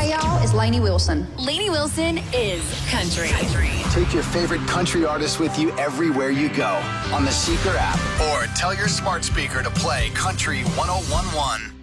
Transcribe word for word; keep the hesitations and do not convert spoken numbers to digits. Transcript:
Hey, y'all, it's Lainey Wilson. Lainey Wilson is country. country. Take your favorite country artist with you everywhere you go on the Seeker app or tell your smart speaker to play Country one oh one one.